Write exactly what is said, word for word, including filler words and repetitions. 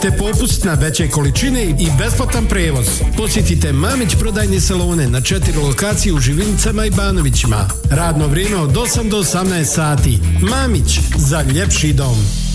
te popust na veće količine i besplatan prevoz. Posjetite Mamić prodajne salone na četiri lokacije u Živinicama i Banovićima. Radno vrijeme od osam do osamnaest sati. Mamić, za ljepši dom.